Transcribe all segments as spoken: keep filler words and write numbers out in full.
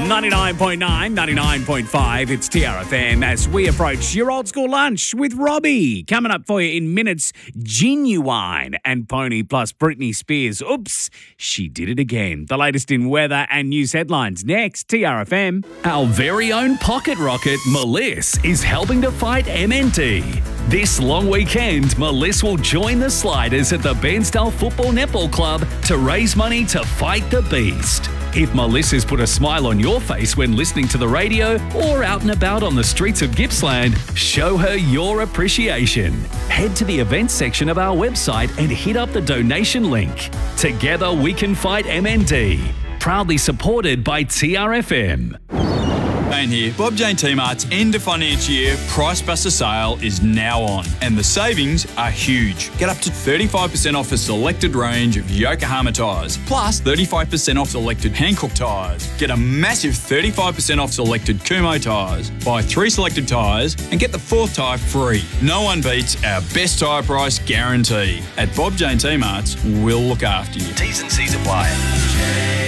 ninety-nine point nine, ninety-nine point five, it's T R F M as we approach your old school lunch with Robbie. Coming up for you in minutes, Genuine and Pony plus Britney Spears. Oops, she did it again. The latest in weather and news headlines next, T R F M. Our very own pocket rocket, Meliss, is helping to fight M N T. This long weekend, Meliss will join the Sliders at the Bairnsdale Football Netball Club to raise money to fight the beast. If Meliss has put a smile on your face when listening to the radio or out and about on the streets of Gippsland, show her your appreciation. Head to the events section of our website and hit up the donation link. Together we can fight M N T. Proudly supported by T R F M. Wayne here. Bob Jane T-Mart's end of financial year Price Buster sale is now on, and the savings are huge. Get up to thirty-five percent off a selected range of Yokohama tyres, plus thirty-five percent off selected Hankook tyres. Get a massive thirty-five percent off selected Kumho tyres. Buy three selected tyres and get the fourth tyre free. No one beats our best tyre price guarantee. At Bob Jane T-Mart's, we'll look after you. T's and C's apply.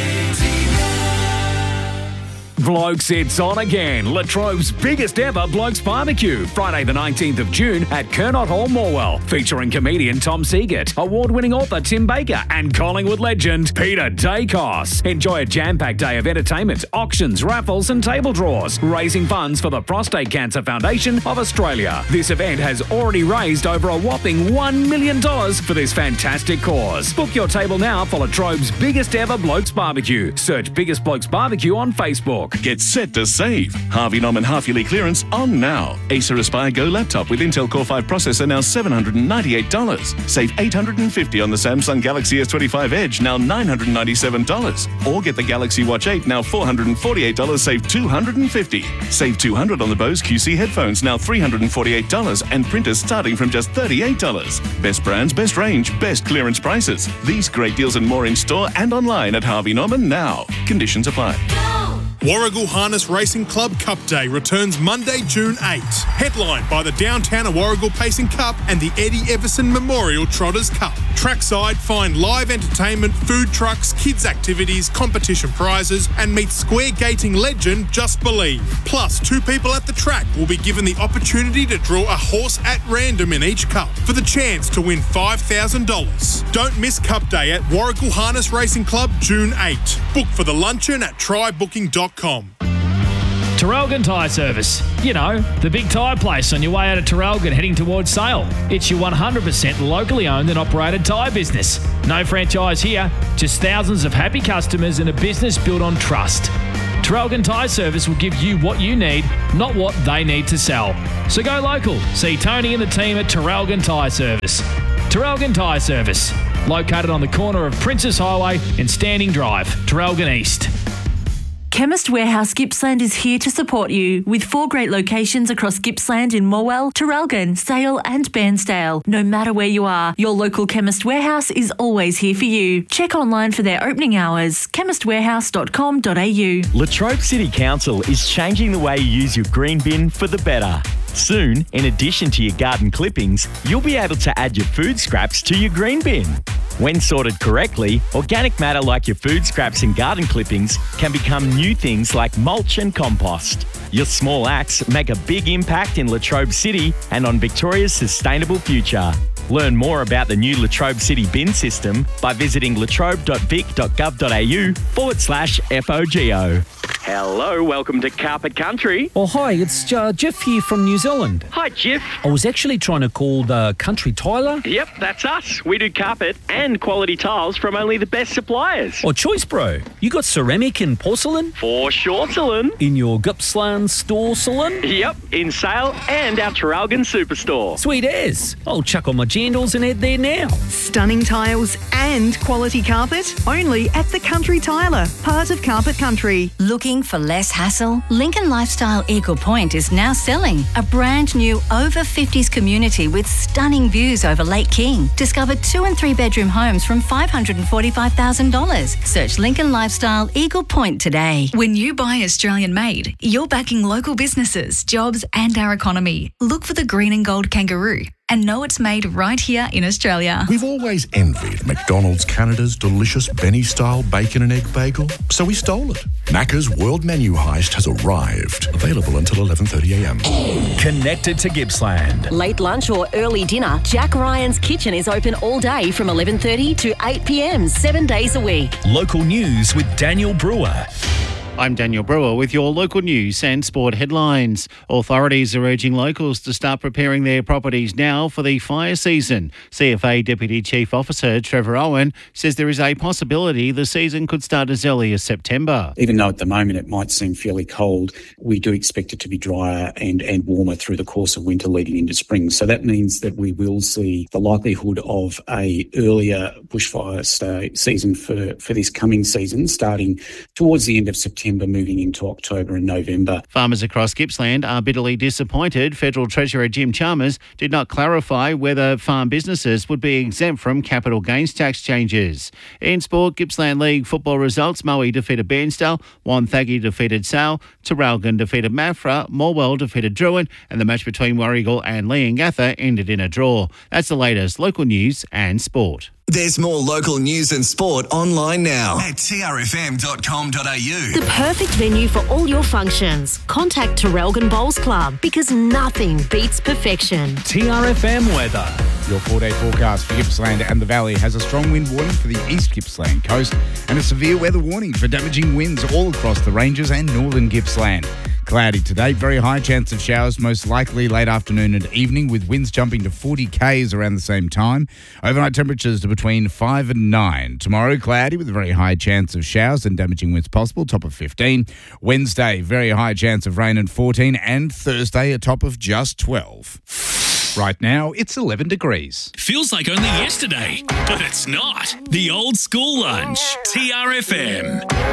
Blokes, it's on again. Latrobe's biggest ever Blokes Barbecue. Friday the nineteenth of June at Kernot Hall, Morwell. Featuring comedian Tom Seagate, award-winning author Tim Baker, and Collingwood legend Peter Dacos. Enjoy a jam-packed day of entertainment, auctions, raffles and table draws, raising funds for the Prostate Cancer Foundation of Australia. This event has already raised over a whopping one million dollars for this fantastic cause. Book your table now for Latrobe's biggest ever Blokes Barbecue. Search Biggest Blokes Barbecue on Facebook. Get set to save. Harvey Norman half-yearly clearance on now. Acer Aspire Go laptop with Intel Core five processor now seven hundred ninety-eight dollars. Save eight hundred fifty dollars on the Samsung Galaxy S twenty-five Edge, now nine hundred ninety-seven dollars. Or get the Galaxy Watch eight, now four hundred forty-eight dollars, save two hundred fifty dollars. Save two hundred dollars on the Bose Q C headphones, now three hundred forty-eight dollars, and printers starting from just thirty-eight dollars. Best brands, best range, best clearance prices. These great deals and more in store and online at Harvey Norman now. Conditions apply. Warragul Harness Racing Club Cup Day returns Monday, June eighth. Headlined by the Downtown Warragul Pacing Cup and the Eddie Everson Memorial Trotters Cup. Trackside, find live entertainment, food trucks, kids' activities, competition prizes, and meet square gating legend Just Believe. Plus, two people at the track will be given the opportunity to draw a horse at random in each cup for the chance to win five thousand dollars. Don't miss Cup Day at Warragul Harness Racing Club, June eighth. Book for the luncheon at try booking dot com. Terrelgan Tyre Service. You know, the big tyre place on your way out of Terrelgan heading towards Sale. It's your one hundred percent locally owned and operated tyre business. No franchise here, just thousands of happy customers and a business built on trust. Terrelgan Tyre Service will give you what you need, not what they need to sell. So go local. See Tony and the team at Terrelgan Tyre Service. Terrelgan Tyre Service, located on the corner of Princess Highway and Standing Drive, Terrelgan East. Chemist Warehouse Gippsland is here to support you with four great locations across Gippsland in Morwell, Terrelgan, Sale and Bairnsdale. No matter where you are, your local Chemist Warehouse is always here for you. Check online for their opening hours, chemist warehouse dot com dot a u. Latrobe City Council is changing the way you use your green bin for the better. Soon, in addition to your garden clippings, you'll be able to add your food scraps to your green bin. When sorted correctly, organic matter like your food scraps and garden clippings can become new things like mulch and compost. Your small acts make a big impact in Latrobe City and on Victoria's sustainable future. Learn more about the new Latrobe City bin system by visiting latrobe dot vic dot gov dot a u forward slash F O G O. Hello, welcome to Carpet Country. Oh, hi, it's uh, Jeff here from New Zealand. Hi, Jeff. I was actually trying to call the Country Tiler. Yep, that's us. We do carpet and quality tiles from only the best suppliers. Oh, choice, bro. You got ceramic and porcelain? For sure, Salon. In your Gippsland store, Salon? Yep, in Sale and our Terrelgan Superstore. Sweet as. I'll chuck on my jandals and head there now. Stunning tiles and quality carpet, only at the Country Tiler, part of Carpet Country. Looking for less hassle? Lincoln Lifestyle Eagle Point is now selling a brand new over fifties community with stunning views over Lake King. Discover two and three bedroom homes from five hundred forty-five thousand dollars. Search Lincoln Lifestyle Eagle Point today. When you buy Australian made, you're backing local businesses, jobs and our economy. Look for the green and gold kangaroo and know it's made right here in Australia. We've always envied McDonald's Canada's delicious Benny-style bacon and egg bagel, so we stole it. Macca's World Menu Heist has arrived. Available until eleven thirty a m. Connected to Gippsland. Late lunch or early dinner, Jack Ryan's Kitchen is open all day from eleven thirty to eight p m, seven days a week. Local news with Daniel Brewer. I'm Daniel Brewer with your local news and sport headlines. Authorities are urging locals to start preparing their properties now for the fire season. C F A Deputy Chief Officer Trevor Owen says there is a possibility the season could start as early as September. Even though at the moment it might seem fairly cold, we do expect it to be drier and, and warmer through the course of winter leading into spring. So that means that we will see the likelihood of a earlier bushfire stay, season for, for this coming season, starting towards the end of September. Moving into October and November. Farmers across Gippsland are bitterly disappointed. Federal Treasurer Jim Chalmers did not clarify whether farm businesses would be exempt from capital gains tax changes. In sport, Gippsland League football results: Moe defeated Bairnsdale, Wonthaggi defeated Sal, Traralgon defeated Maffra, Morwell defeated Druin, and the match between Warragul and Leongatha ended in a draw. That's the latest local news and sport. There's more local news and sport online now at t r f m dot com dot a u. The perfect venue for all your functions. Contact Traralgon Bowls Club because nothing beats perfection. T R F M weather. Your four-day forecast for Gippsland and the Valley has a strong wind warning for the East Gippsland coast and a severe weather warning for damaging winds all across the ranges and northern Gippsland. Cloudy today, very high chance of showers, most likely late afternoon and evening, with winds jumping to forty kays around the same time. Overnight temperatures to between five and nine. Tomorrow, cloudy with a very high chance of showers and damaging winds possible, top of fifteen. Wednesday, very high chance of rain and fourteen. And Thursday, a top of just twelve. Right now, it's eleven degrees. Feels like only yesterday, but it's not. The Old School Lunch. T R F M.